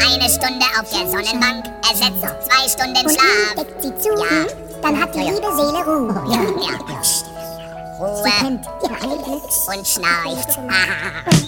Eine Stunde auf der Sonnenbank ersetzt 2 Stunden Und Schlaf. nun deckt sie zu, Ja. dann hat die liebe Seele Ruhe. Ja. Sie Ruhe kennt ihr Glücks. und schnarcht.